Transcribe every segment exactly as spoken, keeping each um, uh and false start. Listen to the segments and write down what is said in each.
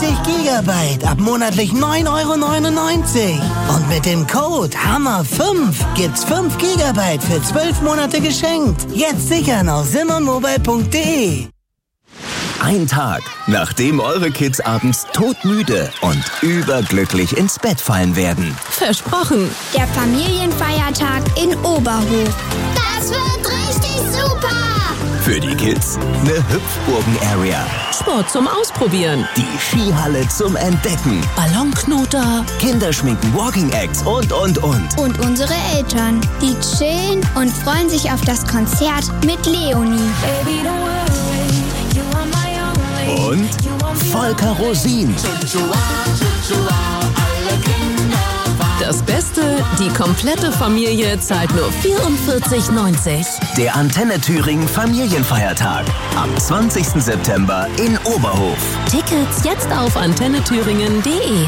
Gigabyte ab monatlich neun Euro neunundneunzig. Und mit dem Code Hammer fünf gibt's fünf Gigabyte für zwölf Monate geschenkt. Jetzt sichern auf simmermobile punkt de. Ein Tag, nachdem eure Kids abends todmüde und überglücklich ins Bett fallen werden. Versprochen. Der Familienfeiertag in Oberhof. Das wird richtig super. Für die Kids eine Hüpfburgen-Area. Sport zum Ausprobieren. Die Skihalle zum Entdecken. Ballonknoter. Kinderschminken, Walking-Acts und, und, und. Und unsere Eltern, die chillen und freuen sich auf das Konzert mit Leonie. Baby, don't worry, you are my only. Und Volker Rosin. Das Beste, die komplette Familie zahlt nur vierundvierzig neunzig. Der Antenne Thüringen Familienfeiertag am zwanzigsten September in Oberhof. Tickets jetzt auf antenne thüringen punkt de.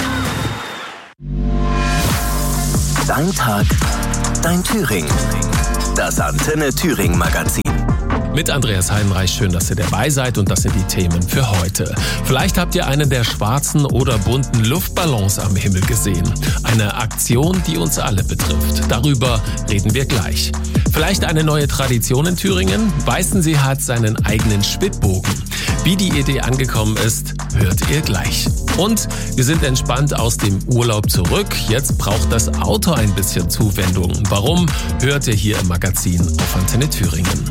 Dein Tag, dein Thüringen. Das Antenne Thüringen Magazin. Mit Andreas Heidenreich, schön, dass ihr dabei seid, und das sind die Themen für heute. Vielleicht habt ihr einen der schwarzen oder bunten Luftballons am Himmel gesehen. Eine Aktion, die uns alle betrifft. Darüber reden wir gleich. Vielleicht eine neue Tradition in Thüringen? Weißensee hat seinen eigenen Schwibbogen. Wie die Idee angekommen ist, hört ihr gleich. Und wir sind entspannt aus dem Urlaub zurück. Jetzt braucht das Auto ein bisschen Zuwendung. Warum? Hört ihr hier im Magazin auf Antenne Thüringen.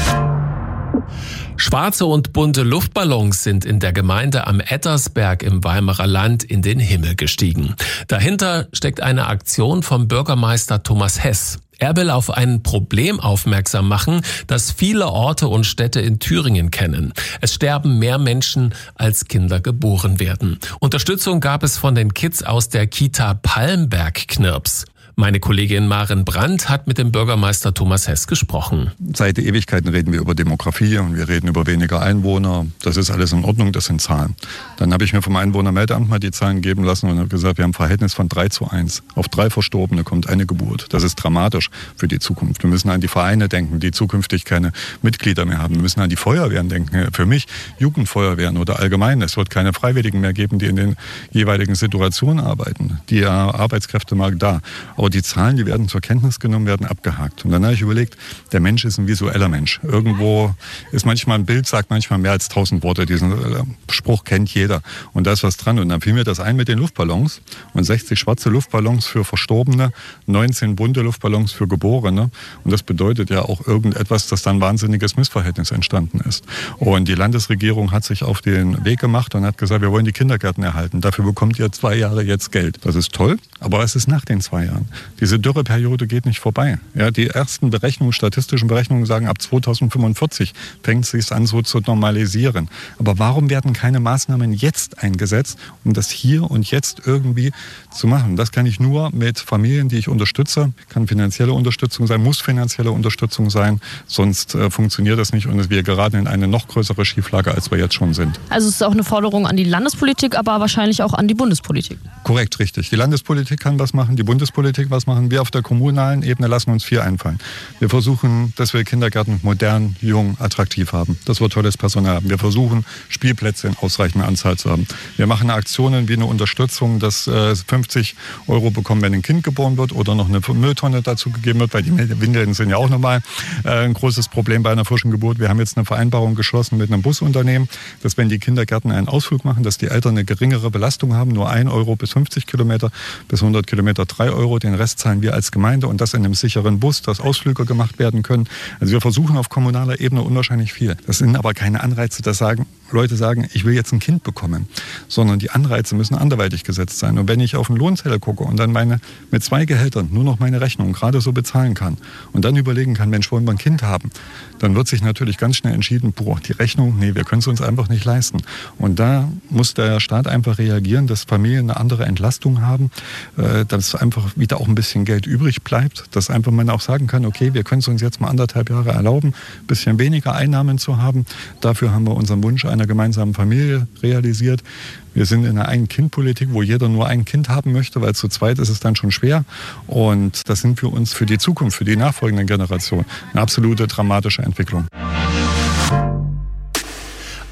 Schwarze und bunte Luftballons sind in der Gemeinde am Ettersberg im Weimarer Land in den Himmel gestiegen. Dahinter steckt eine Aktion vom Bürgermeister Thomas Hess. Er will auf ein Problem aufmerksam machen, das viele Orte und Städte in Thüringen kennen. Es sterben mehr Menschen, als Kinder geboren werden. Unterstützung gab es von den Kids aus der Kita Palmberg-Knirps. Meine Kollegin Maren Brandt hat mit dem Bürgermeister Thomas Hess gesprochen. Seit Ewigkeiten reden wir über Demografie und wir reden über weniger Einwohner. Das ist alles in Ordnung, das sind Zahlen. Dann habe ich mir vom Einwohnermeldeamt mal die Zahlen geben lassen und habe gesagt, wir haben ein Verhältnis von drei zu eins. Auf drei Verstorbene kommt eine Geburt. Das ist dramatisch für die Zukunft. Wir müssen an die Vereine denken, die zukünftig keine Mitglieder mehr haben. Wir müssen an die Feuerwehren denken. Für mich Jugendfeuerwehren oder allgemein. Es wird keine Freiwilligen mehr geben, die in den jeweiligen Situationen arbeiten. Die Arbeitskräftemarkt da. Aber die Zahlen, die werden zur Kenntnis genommen, werden abgehakt. Und dann habe ich überlegt, der Mensch ist ein visueller Mensch. Irgendwo ist manchmal ein Bild, sagt manchmal mehr als tausend Worte. Diesen Spruch kennt jeder. Und da ist was dran. Und dann fiel mir das ein mit den Luftballons. Und sechzig schwarze Luftballons für Verstorbene, neunzehn bunte Luftballons für Geborene. Und das bedeutet ja auch irgendetwas, dass dann ein wahnsinniges Missverhältnis entstanden ist. Und die Landesregierung hat sich auf den Weg gemacht und hat gesagt, wir wollen die Kindergärten erhalten. Dafür bekommt ihr zwei Jahre jetzt Geld. Das ist toll, aber was ist nach den zwei Jahren? Diese Dürreperiode geht nicht vorbei. Ja, die ersten Berechnungen, statistischen Berechnungen sagen, ab zweitausendfünfundvierzig fängt es sich an, so zu normalisieren. Aber warum werden keine Maßnahmen jetzt eingesetzt, um das hier und jetzt irgendwie zu machen? Das kann ich nur mit Familien, die ich unterstütze. Kann finanzielle Unterstützung sein, muss finanzielle Unterstützung sein. Sonst äh, funktioniert das nicht und wir geraten in eine noch größere Schieflage, als wir jetzt schon sind. Also es ist auch eine Forderung an die Landespolitik, aber wahrscheinlich auch an die Bundespolitik. Korrekt, richtig. Die Landespolitik kann was machen, die Bundespolitik was machen. Wir auf der kommunalen Ebene lassen uns viel einfallen. Wir versuchen, dass wir Kindergärten modern, jung, attraktiv haben, dass wir tolles Personal haben. Wir versuchen, Spielplätze in ausreichender Anzahl zu haben. Wir machen Aktionen wie eine Unterstützung, dass äh, fünfzig Euro bekommen, wenn ein Kind geboren wird oder noch eine Mülltonne dazu gegeben wird, weil die Windeln sind ja auch nochmal äh, ein großes Problem bei einer frischen Geburt. Wir haben jetzt eine Vereinbarung geschlossen mit einem Busunternehmen, dass wenn die Kindergärten einen Ausflug machen, dass die Eltern eine geringere Belastung haben, nur ein Euro bis fünfzig Kilometer, bis hundert Kilometer drei Euro, den Rest zahlen wir als Gemeinde und das in einem sicheren Bus, dass Ausflüge gemacht werden können. Also wir versuchen auf kommunaler Ebene unwahrscheinlich viel. Das sind aber keine Anreize, dass sagen, Leute sagen, ich will jetzt ein Kind bekommen, sondern die Anreize müssen anderweitig gesetzt sein. Und wenn ich auf einen Lohnzettel gucke und dann meine mit zwei Gehältern nur noch meine Rechnung gerade so bezahlen kann und dann überlegen kann, Mensch, wollen wir ein Kind haben, dann wird sich natürlich ganz schnell entschieden, boah, die Rechnung, nee, wir können es uns einfach nicht leisten. Und da muss der Staat einfach reagieren, dass Familien eine andere Entlastung haben, dass einfach wieder auch ein bisschen Geld übrig bleibt, dass einfach man auch sagen kann, okay, wir können es uns jetzt mal anderthalb Jahre erlauben, ein bisschen weniger Einnahmen zu haben. Dafür haben wir unseren Wunsch einer gemeinsamen Familie realisiert. Wir sind in einer Ein-Kind-Politik, wo jeder nur ein Kind haben möchte, weil zu zweit ist es dann schon schwer. Und das sind für uns für die Zukunft, für die nachfolgenden Generationen eine absolute dramatische Entwicklung.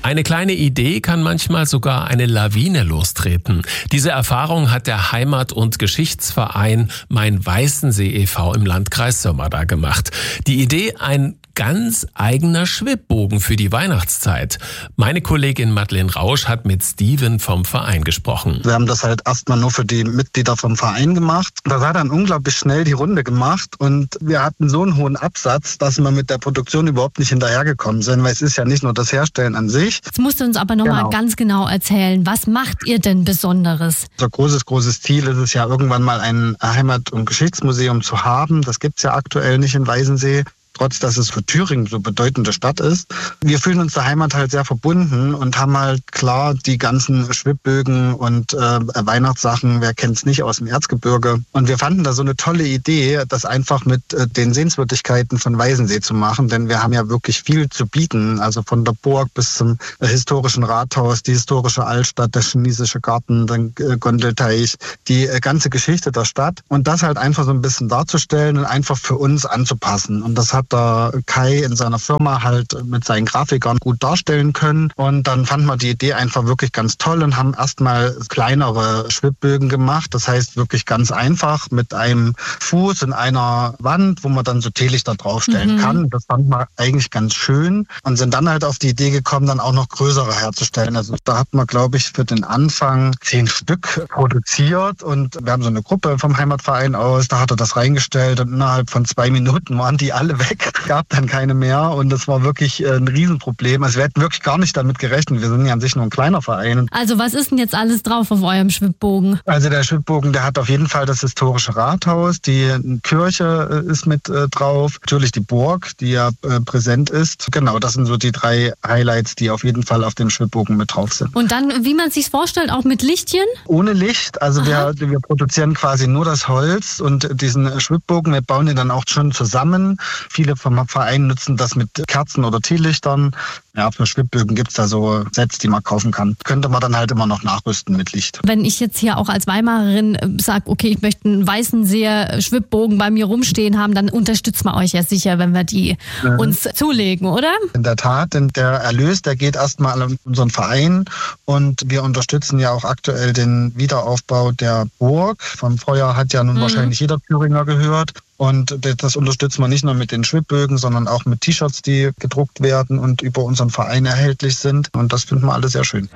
Eine kleine Idee kann manchmal sogar eine Lawine lostreten. Diese Erfahrung hat der Heimat- und Geschichtsverein Mein Weißensee e V im Landkreis Sömmerda gemacht. Die Idee, ein ganz eigener Schwibbogen für die Weihnachtszeit. Meine Kollegin Madeleine Rausch hat mit Steven vom Verein gesprochen. Wir haben das halt erstmal nur für die Mitglieder vom Verein gemacht. Das hat dann unglaublich schnell die Runde gemacht und wir hatten so einen hohen Absatz, dass wir mit der Produktion überhaupt nicht hinterhergekommen sind, weil es ist ja nicht nur das Herstellen an sich. Jetzt musst du uns aber nochmal Genau. ganz genau erzählen, was macht ihr denn Besonderes? Unser großes, großes Ziel ist es ja, irgendwann mal ein Heimat- und Geschichtsmuseum zu haben. Das gibt's ja aktuell nicht in Weißensee. Trotz, dass es für Thüringen so bedeutende Stadt ist. Wir fühlen uns der Heimat halt sehr verbunden und haben halt klar die ganzen Schwibbögen und äh, Weihnachtssachen, wer kennt's nicht, aus dem Erzgebirge. Und wir fanden da so eine tolle Idee, das einfach mit äh, den Sehenswürdigkeiten von Weißensee zu machen, denn wir haben ja wirklich viel zu bieten, also von der Burg bis zum äh, historischen Rathaus, die historische Altstadt, der chinesische Garten, der äh, Gondelteich, die äh, ganze Geschichte der Stadt und das halt einfach so ein bisschen darzustellen und einfach für uns anzupassen. Und das hat der Kai in seiner Firma halt mit seinen Grafikern gut darstellen können. Und dann fand man die Idee einfach wirklich ganz toll und haben erstmal kleinere Schwibbögen gemacht. Das heißt wirklich ganz einfach mit einem Fuß in einer Wand, wo man dann so Teelichter draufstellen Mhm. kann. Das fand man eigentlich ganz schön und sind dann halt auf die Idee gekommen, dann auch noch größere herzustellen. Also da hat man, glaube ich, für den Anfang zehn Stück produziert und wir haben so eine Gruppe vom Heimatverein aus, da hat er das reingestellt und innerhalb von zwei Minuten waren die alle weg. Gab dann keine mehr und das war wirklich ein Riesenproblem. Also wir hätten wirklich gar nicht damit gerechnet. Wir sind ja an sich nur ein kleiner Verein. Also was ist denn jetzt alles drauf auf eurem Schwibbogen? Also der Schwibbogen, der hat auf jeden Fall das historische Rathaus, die Kirche ist mit äh, drauf, natürlich die Burg, die ja äh, präsent ist. Genau, das sind so die drei Highlights, die auf jeden Fall auf dem Schwibbogen mit drauf sind. Und dann, wie man sich's vorstellt, auch mit Lichtchen? Ohne Licht, also wir, wir produzieren quasi nur das Holz und diesen Schwibbogen, wir bauen den dann auch schon zusammen. Viele vom Verein nutzen das mit Kerzen oder Teelichtern. Ja, für Schwibbögen gibt's da so Sets, die man kaufen kann. Könnte man dann halt immer noch nachrüsten mit Licht. Wenn ich jetzt hier auch als Weimarerin sage, okay, ich möchte einen Weißenseer Schwibbogen bei mir rumstehen haben, dann unterstützt man euch ja sicher, wenn wir die Mhm. uns zulegen, oder? In der Tat, denn der Erlös, der geht erstmal an unseren Verein und wir unterstützen ja auch aktuell den Wiederaufbau der Burg. Vom Feuer hat ja nun Mhm. wahrscheinlich jeder Thüringer gehört. Und das unterstützen wir nicht nur mit den Schwibbögen, sondern auch mit T-Shirts, die gedruckt werden und über unseren Verein erhältlich sind. Und das finden wir alle sehr schön.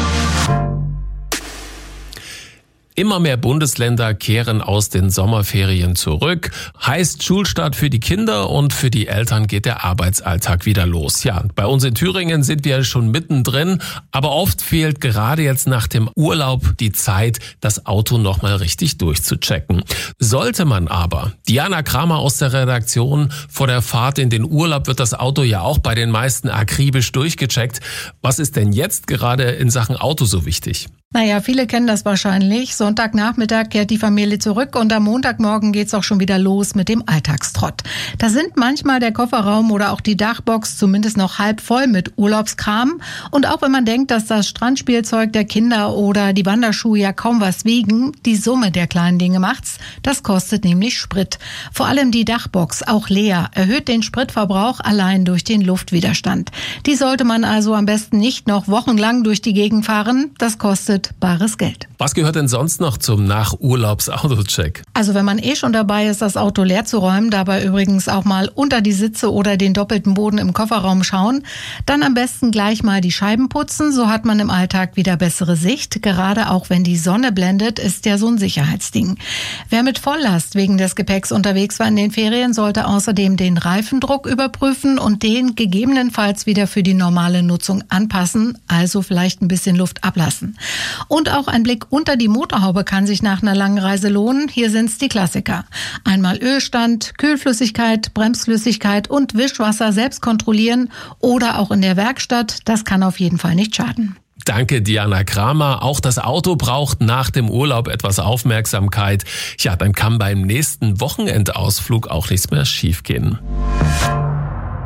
Immer mehr Bundesländer kehren aus den Sommerferien zurück. Heißt Schulstart für die Kinder und für die Eltern geht der Arbeitsalltag wieder los. Ja, bei uns in Thüringen sind wir schon mittendrin, aber oft fehlt gerade jetzt nach dem Urlaub die Zeit, das Auto nochmal richtig durchzuchecken. Sollte man aber, Diana Kramer aus der Redaktion, vor der Fahrt in den Urlaub wird das Auto ja auch bei den meisten akribisch durchgecheckt. Was ist denn jetzt gerade in Sachen Auto so wichtig? Naja, viele kennen das wahrscheinlich. Sonntagnachmittag kehrt die Familie zurück und am Montagmorgen geht's auch schon wieder los mit dem Alltagstrott. Da sind manchmal der Kofferraum oder auch die Dachbox zumindest noch halb voll mit Urlaubskram. Und auch wenn man denkt, dass das Strandspielzeug der Kinder oder die Wanderschuhe ja kaum was wiegen, die Summe der kleinen Dinge macht's. Das kostet nämlich Sprit. Vor allem die Dachbox, auch leer, erhöht den Spritverbrauch allein durch den Luftwiderstand. Die sollte man also am besten nicht noch wochenlang durch die Gegend fahren. Das kostet bares Geld. Was gehört denn sonst noch zum Nach-Urlaubs-Autocheck? Also wenn man eh schon dabei ist, das Auto leer zu räumen, dabei übrigens auch mal unter die Sitze oder den doppelten Boden im Kofferraum schauen, dann am besten gleich mal die Scheiben putzen, so hat man im Alltag wieder bessere Sicht. Gerade auch wenn die Sonne blendet, ist ja so ein Sicherheitsding. Wer mit Volllast wegen des Gepäcks unterwegs war in den Ferien, sollte außerdem den Reifendruck überprüfen und den gegebenenfalls wieder für die normale Nutzung anpassen, also vielleicht ein bisschen Luft ablassen. Und auch ein Blick unter die Motorhaube kann sich nach einer langen Reise lohnen. Hier sind's die Klassiker. Einmal Ölstand, Kühlflüssigkeit, Bremsflüssigkeit und Wischwasser selbst kontrollieren oder auch in der Werkstatt. Das kann auf jeden Fall nicht schaden. Danke, Diana Kramer. Auch das Auto braucht nach dem Urlaub etwas Aufmerksamkeit. Ja, dann kann beim nächsten Wochenendausflug auch nichts mehr schiefgehen.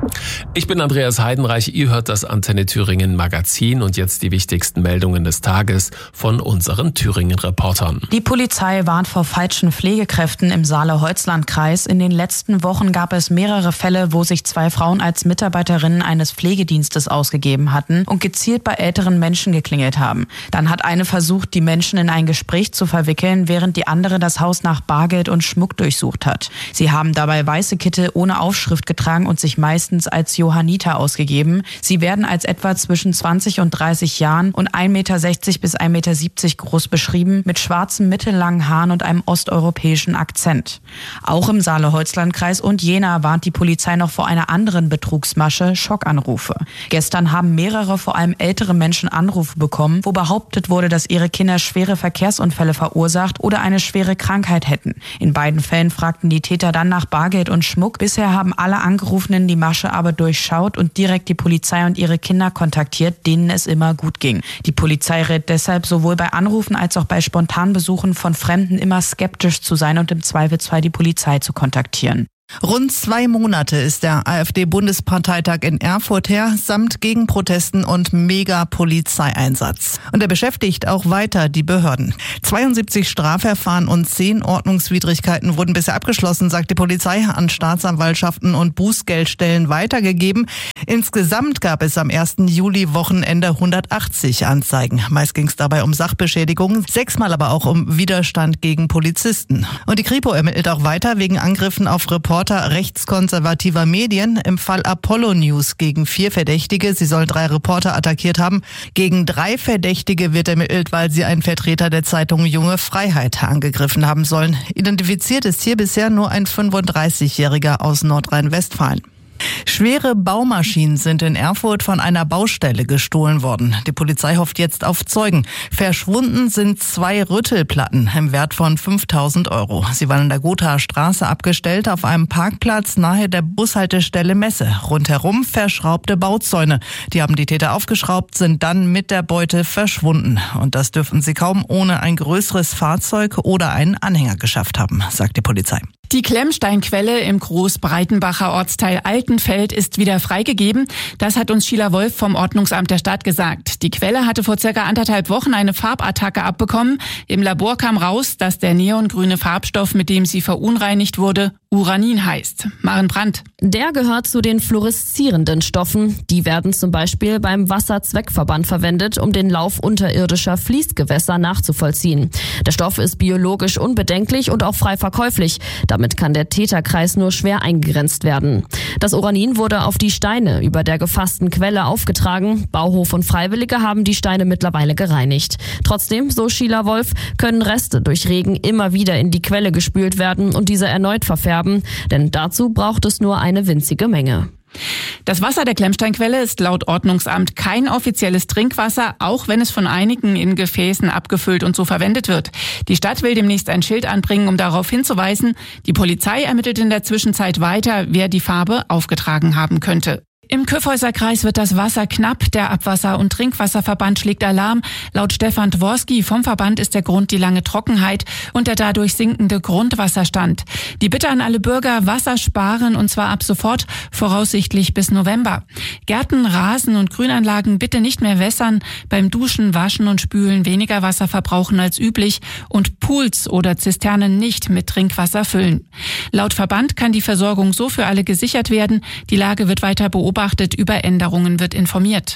Ich bin Andreas Heidenreich, ihr hört das Antenne Thüringen Magazin und jetzt die wichtigsten Meldungen des Tages von unseren Thüringen-Reportern. Die Polizei warnt vor falschen Pflegekräften im Saale-Holzland-Kreis. In den letzten Wochen gab es mehrere Fälle, wo sich zwei Frauen als Mitarbeiterinnen eines Pflegedienstes ausgegeben hatten und gezielt bei älteren Menschen geklingelt haben. Dann hat eine versucht, die Menschen in ein Gespräch zu verwickeln, während die andere das Haus nach Bargeld und Schmuck durchsucht hat. Sie haben dabei weiße Kittel ohne Aufschrift getragen und sich meistens als Johanniter ausgegeben. Sie werden als etwa zwischen zwanzig und dreißig Jahren und ein Meter sechzig bis ein Meter siebzig groß beschrieben, mit schwarzen mittellangen Haaren und einem osteuropäischen Akzent. Auch im Saale-Holzland-Kreis und Jena warnt die Polizei noch vor einer anderen Betrugsmasche, Schockanrufe. Gestern haben mehrere, vor allem ältere Menschen Anrufe bekommen, wo behauptet wurde, dass ihre Kinder schwere Verkehrsunfälle verursacht oder eine schwere Krankheit hätten. In beiden Fällen fragten die Täter dann nach Bargeld und Schmuck. Bisher haben alle Angerufenen die Masche aber durchschaut und direkt die Polizei und ihre Kinder kontaktiert, denen es immer gut ging. Die Polizei rät deshalb sowohl bei Anrufen als auch bei Spontanbesuchen von Fremden immer skeptisch zu sein und im Zweifelsfall die Polizei zu kontaktieren. Rund zwei Monate ist der AfD-Bundesparteitag in Erfurt her, samt Gegenprotesten und Mega-Polizeieinsatz. Und er beschäftigt auch weiter die Behörden. zweiundsiebzig Strafverfahren und zehn Ordnungswidrigkeiten wurden bisher abgeschlossen, sagt die Polizei, an Staatsanwaltschaften und Bußgeldstellen weitergegeben. Insgesamt gab es am ersten Juli-Wochenende hundertachtzig Anzeigen. Meist ging es dabei um Sachbeschädigungen, sechsmal aber auch um Widerstand gegen Polizisten. Und die Kripo ermittelt auch weiter wegen Angriffen auf Reporter rechtskonservativer Medien, im Fall Apollo News gegen vier Verdächtige. Sie sollen drei Reporter attackiert haben. Gegen drei Verdächtige wird ermittelt, weil sie einen Vertreter der Zeitung Junge Freiheit angegriffen haben sollen. Identifiziert ist hier bisher nur ein fünfunddreißigjähriger aus Nordrhein-Westfalen. Schwere Baumaschinen sind in Erfurt von einer Baustelle gestohlen worden. Die Polizei hofft jetzt auf Zeugen. Verschwunden sind zwei Rüttelplatten im Wert von fünftausend Euro. Sie waren in der Gothaer Straße abgestellt auf einem Parkplatz nahe der Bushaltestelle Messe. Rundherum verschraubte Bauzäune. Die haben die Täter aufgeschraubt, sind dann mit der Beute verschwunden. Und das dürften sie kaum ohne ein größeres Fahrzeug oder einen Anhänger geschafft haben, sagt die Polizei. Die Klemmsteinquelle im Großbreitenbacher Ortsteil Altenfeld ist wieder freigegeben. Das hat uns Sheila Wolf vom Ordnungsamt der Stadt gesagt. Die Quelle hatte vor circa anderthalb Wochen eine Farbattacke abbekommen. Im Labor kam raus, dass der neongrüne Farbstoff, mit dem sie verunreinigt wurde, Uranin heißt. Maren Brandt. Der gehört zu den fluoreszierenden Stoffen. Die werden zum Beispiel beim Wasserzweckverband verwendet, um den Lauf unterirdischer Fließgewässer nachzuvollziehen. Der Stoff ist biologisch unbedenklich und auch frei verkäuflich. Damit kann der Täterkreis nur schwer eingegrenzt werden. Das Uranin wurde auf die Steine über der gefassten Quelle aufgetragen. Bauhof und Freiwillige haben die Steine mittlerweile gereinigt. Trotzdem, so Sheila Wolf, können Reste durch Regen immer wieder in die Quelle gespült werden und diese erneut verfärben. Denn dazu braucht es nur eine winzige Menge. Das Wasser der Klemmsteinquelle ist laut Ordnungsamt kein offizielles Trinkwasser, auch wenn es von einigen in Gefäßen abgefüllt und so verwendet wird. Die Stadt will demnächst ein Schild anbringen, um darauf hinzuweisen. Die Polizei ermittelt in der Zwischenzeit weiter, wer die Farbe aufgetragen haben könnte. Im Kyffhäuser Kreis wird das Wasser knapp. Der Abwasser- und Trinkwasserverband schlägt Alarm. Laut Stefan Dworski vom Verband ist der Grund die lange Trockenheit und der dadurch sinkende Grundwasserstand. Die Bitte an alle Bürger: Wasser sparen, und zwar ab sofort, voraussichtlich bis November. Gärten, Rasen und Grünanlagen bitte nicht mehr wässern. Beim Duschen, Waschen und Spülen weniger Wasser verbrauchen als üblich und Pools oder Zisternen nicht mit Trinkwasser füllen. Laut Verband kann die Versorgung so für alle gesichert werden. Die Lage wird weiter beobachtet. Über Änderungen wird informiert.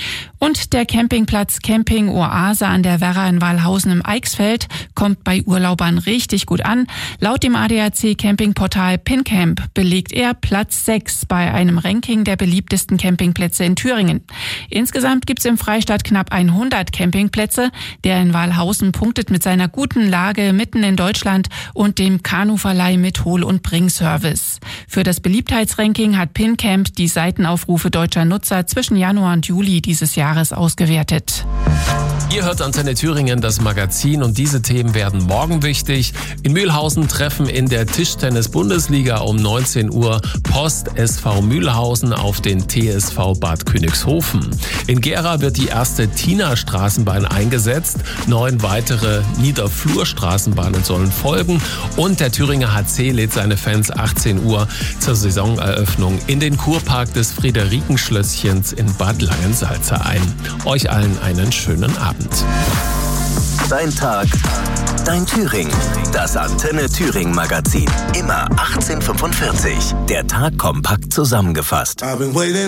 Und der Campingplatz Camping Oase an der Werra in Walhausen im Eichsfeld kommt bei Urlaubern richtig gut an. Laut dem A D A C Campingportal PinCamp belegt er Platz sechs bei einem Ranking der beliebtesten Campingplätze in Thüringen. Insgesamt gibt es im Freistaat knapp hundert Campingplätze. Der in Walhausen punktet mit seiner guten Lage mitten in Deutschland und dem Kanuverleih mit Hol- und Bringservice. Für das Beliebtheitsranking hat PinCamp die Seitenaufrufe deutscher Nutzer zwischen Januar und Juli dieses Jahres ausgewertet. Ihr hört Antenne Thüringen, das Magazin, und diese Themen werden morgen wichtig. In Mühlhausen treffen in der Tischtennis-Bundesliga um neunzehn Uhr Post S V Mühlhausen auf den T S V Bad Königshofen. In Gera wird die erste Tina-Straßenbahn eingesetzt. Neun weitere Niederflurstraßenbahnen sollen folgen. Und der Thüringer H C lädt seine Fans achtzehn Uhr zur Saisoneröffnung in den Kurpark des Friederikenschlösschens in Bad Langensalza ein. Euch allen einen schönen Abend. Dein Tag, dein Thüringen. Das Antenne Thüringen Magazin. Immer achtzehn Uhr fünfundvierzig. Der Tag kompakt zusammengefasst.